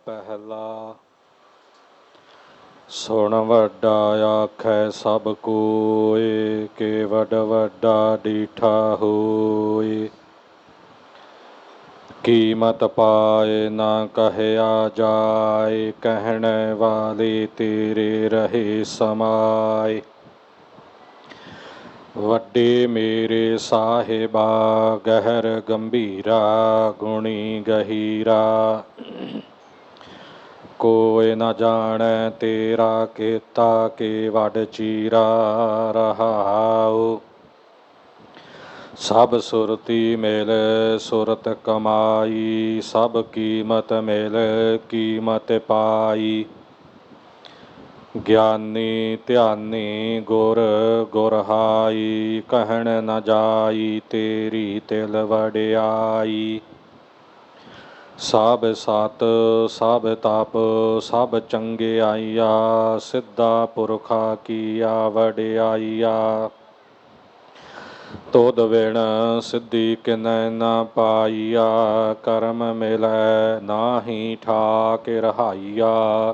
ਪਹਿਲਾ। ਸੁਣ ਵੱਡਾ ਆਖੈ ਸਭ ਕੋਇ, ਕਿ ਵੱਡ ਵੱਡਾ ਡੀਠਾ ਹੋਇ। ਕੀਮਤ ਪਾਏ ਨਾ ਕਹਿਆ ਜਾਏ, ਕਹਿਣ ਵਾਲੇ ਤੇਰੇ ਰਹੇ ਸਮਾਏ। ਵੱਡੇ ਮੇਰੇ ਸਾਹਿਬਾ ਗਹਿਰ ਗੰਭੀਰਾ, ਗੁਣੀ ਗਹੀਰਾ। ਕੋਇ ਨ ਜਾਣੈ ਤੇਰਾ ਕੀਤਾ, ਕਿ ਵੱਡ ਚੀਰਾ ਰਹਾਉ। ਸਭ ਸੁਰਤੀ ਮਿਲ ਸੁਰਤ ਕਮਾਈ, ਸਭ ਕੀਮਤ ਮਿਲ ਕੀਮਤ ਪਾਈ। ਗਿਆਨੀ ਧਿਆਨੀ ਗੁਰ ਗੁਰਹਾਈ, ਕਹਿਣ ਨ ਜਾਈ ਤੇਰੀ ਤਿਲ ਵਡਿਆਈ। ਸਭ ਸਤ ਸਭ ਤਪ ਸਭ ਚੰਗਿਆਈਆ, ਸਿੱਧਾ ਪੁਰਖਾ ਕੀਆ ਵਡਿਆਈਆ। ਤੁਧ ਬਿਨ ਸਿੱਧੀ ਕਿਨੈ ਨ ਪਾਈਆ, ਕਰਮ ਮਿਲੈ ਨਾਹੀ ਠਾਕ ਰਹਾਈਆ।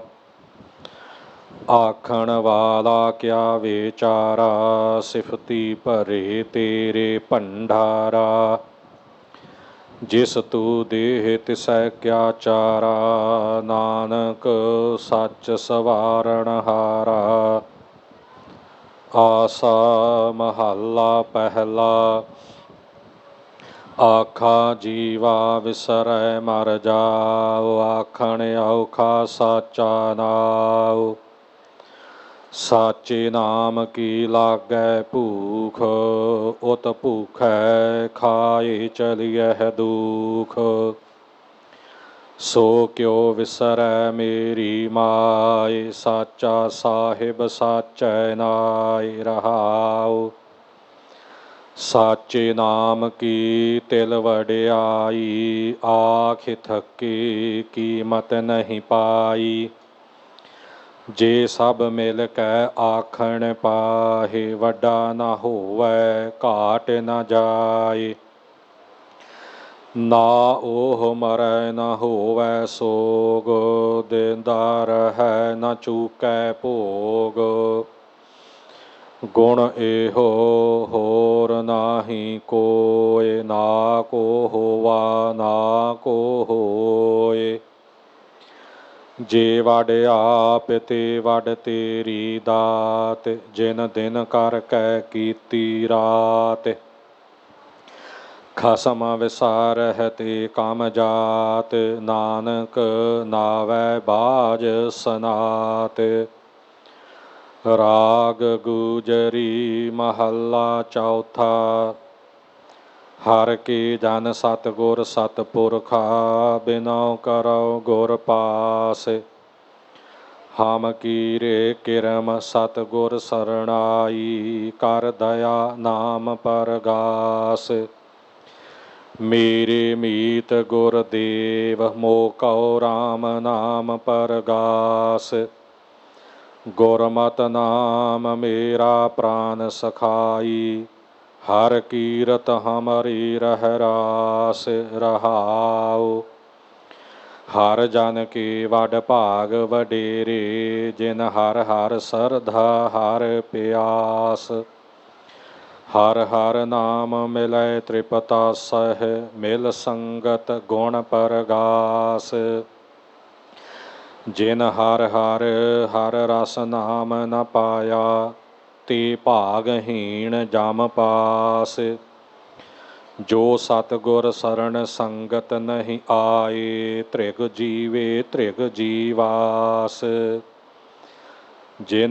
ਆਖਣ ਵਾਲਾ ਕਿਆ ਵਿਚਾਰਾ, ਸਿਫਤੀ ਭਰੇ ਤੇਰੇ ਭੰਡਾਰਾ। ਜਿਸ ਤੂੰ ਦੇਹ ਤਿਸੈ ਕਿਆ ਚਾਰਾ, ਨਾਨਕ ਸੱਚ ਸਵਾਰਣ ਹਾਰਾ। ਆਸਾ ਮਹੱਲਾ ਪਹਿਲਾ। ਆਖਾ ਜੀਵਾ ਵਿਸਰੈ ਮਰ ਜਾਉ, ਆਖਣ ਔਖਾ ਸਾਚਾ ਨਾਉ। ਸਾਚੇ ਨਾਮ ਕੀ ਲਾਗੈ ਭੂਖ, ਉਤ ਭੂਖੈ ਖਾਏ ਚਲਿਐ ਦੁਖ। ਸੋ ਕਿਉ ਵਿਸਰੈ ਮੇਰੀ ਮਾਇ, ਸਾਚਾ ਸਾਹਿਬ ਸਾਚੈ ਨਾਇ ਰਹਾਉ। ਸਾਚੇ ਨਾਮ ਕੀ ਤਿਲ ਵਡਿਆਈ, ਆਖ ਥਕੇ ਕੀਮਤ ਨਹੀਂ ਪਾਈ। ਜੇ ਸਭ ਮਿਲ ਕੈ ਆਖਣ ਪਾਹੇ, ਵੱਡਾ ਨਾ ਹੋਵੈ ਘਾਟ ਨ ਜਾਏ। ਨਾ ਉਹ ਮਰੈ ਨ ਹੋਵੈ ਸੋਗ, ਦੇਂਦਾ ਰਹੈ ਨ ਚੂਕੈ ਭੋਗ। ਗੁਣ ਇਹੋ ਹੋਰ ਨਾਹੀ ਕੋਇ, ਨਾ ਕੋ ਹੋਵਾ ਨਾ ਕੋ ਹੋਇ। ਜੇ ਵਡ ਆਪ ਤੇ ਵਡ ਤੇਰੀ ਦਾਤ, ਜਿਨ ਦਿਨ ਕਰ ਕੈ ਕੀਤੀ ਰਾਤ। ਖਸਮ ਵਿਸਾਰਹਿ ਤੇ ਕਮ ਜਾਤ, ਨਾਨਕ ਨਾਵੈ ਬਾਝ ਸਨਾਤ। ਰਾਗ ਗੁਜਰੀ ਮਹੱਲਾ ਚੌਥਾ। ਹਰਿ ਕੇ ਜਨ ਸਤਿਗੁਰ ਸਤਿਪੁਰਖਾ, ਬਿਨਉ ਕਰਉ ਗੁਰ ਪਾਸ। ਹਮ ਕੀਰੇ ਕਿਰਮ ਸਤਿਗੁਰ ਸਰਣਾਈ, ਕਰ ਦਇਆ ਨਾਮ ਪਰਗਾਸ। ਮੇਰੇ ਮੀਤ ਗੁਰਦੇਵ, ਮੋਹ ਕਉ ਰਾਮ ਨਾਮ ਪਰਗਾਸ। ਗੁਰਮਤਿ ਨਾਮ ਮੇਰਾ ਪ੍ਰਾਨ ਸਖਾਈ, ਹਰਿ ਕੀਰਤ ਹਮਰੀ ਰਹਿ ਰਾਸ ਰਹਾਉ। ਹਰਿ ਜਨ ਕੇ ਵਡ ਭਾਗ ਵਡੇਰੇ, ਜਿਨ ਹਰਿ ਹਰਿ ਸਰਧਾ ਹਰਿ ਪਿਆਸ। ਹਰਿ ਹਰਿ ਨਾਮ ਮਿਲੈ ਤ੍ਰਿਪਤਾਸਹਿ, ਮਿਲ ਸੰਗਤ ਗੁਣ ਪਰਗਾਸ। ਜਿਨ ਹਰਿ ਹਰਿ ਹਰਿ ਰਸ ਨਾਮ ਨ ਪਾਇਆ, ਤੇ ਭਾਗਹੀਣ ਜਮ ਪਾਸ। ਜੋ ਸਤਿਗੁਰ ਸਰਣ ਸੰਗਤ ਨਹੀਂ ਆਏ, ਤ੍ਰਿਗ ਜੀਵੇ ਤ੍ਰਿਗ ਜੀਵਾਸ। ਜਿਨ